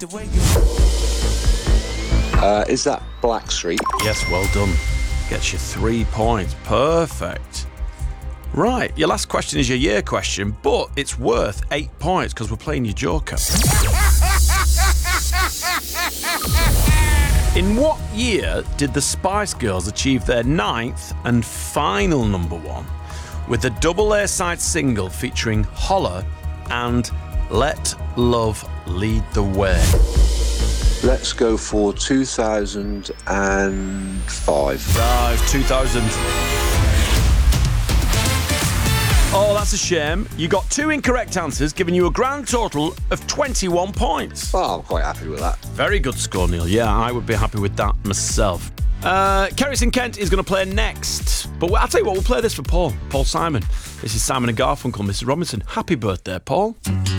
the way you... Is that Blackstreet? Yes, well done. Gets you 3 points. Perfect. Right, your last question is your year question, but it's worth 8 points because we're playing your Joker. In what year did the Spice Girls achieve their 9th and final number one with a double A-side single featuring Holler and Let Love Lead the Way? Let's go for 2005. It's 2000. Oh, that's a shame. You got 2 incorrect answers, giving you a grand total of 21 points. Oh, I'm quite happy with that. Very good score, Neil. Yeah, I would be happy with that myself. Kerrison Kent is going to play next. But I'll tell you what, we'll play this for Paul Simon. This is Simon and Garfunkel, Mr. Robinson. Happy birthday, Paul.